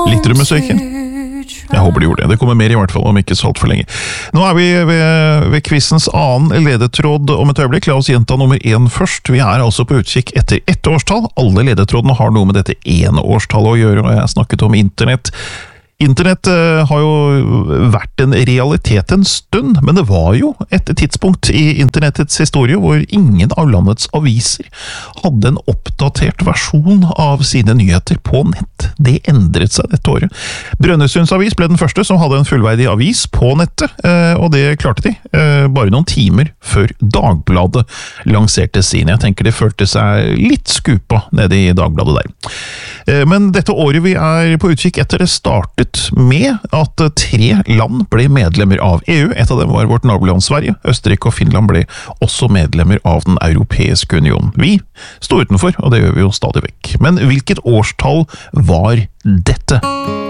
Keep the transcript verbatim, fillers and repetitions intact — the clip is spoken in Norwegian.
Likte du musikken? Jeg håper de gjorde det. Det kommer mer i hvert fall, om ikke så alt for lenge. Nå er vi ved, ved quizens annen ledetråd om et øyeblikk. La oss gjenta nummer én først. Vi er altså på utkikk etter ett årstall. Alle ledetrådene har noe med dette ene årstallet å gjøre, og jeg har snakket om internett. Internett uh, har jo vært en realitet en stund, men det var jo et tidspunkt i internettets historie hvor ingen av landets aviser hadde en oppdatert versjon av sine nyheter på nett. Det endret seg dette året. Brønnøysunds avis ble den første som hadde en fullverdig avis på nettet, uh, og det klarte de uh, bare noen timer før Dagbladet lanserte sin. Jeg tenker det følte seg litt skupa nede i Dagbladet der. Uh, men dette året vi er på utkikk etter det startet med at tre land ble medlemmer av E U. Et av dem var vårt naboland Sverige. Østerrike og Finland ble også medlemmer av den europeiske union. Vi sto utenfor, og det gjør vi jo stadig vekk. Men hvilket årstall var dette?